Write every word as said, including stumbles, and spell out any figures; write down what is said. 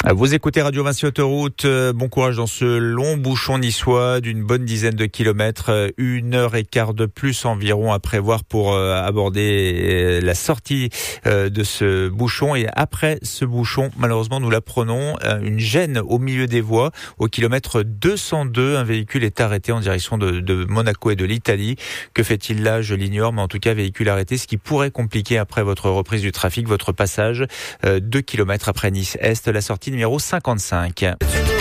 Vous écoutez Radio Vinci Autoroute. Bon courage dans ce long bouchon niçois d'une bonne dizaine de kilomètres. Une heure et quart de plus environ à prévoir pour aborder la sortie de ce bouchon. Et après ce bouchon, malheureusement, nous l'apprenons, une gêne au milieu des voies. Au kilomètre deux cent deux, un véhicule est arrêté en direction de, de Monaco et de l'Italie. Que fait-il là? Je l'ignore, mais en tout cas, véhicule arrêté, ce qui pourrait compliquer après votre reprise du trafic, votre passage deux kilomètres après Nice-Est, la sortie numéro cinquante-cinq.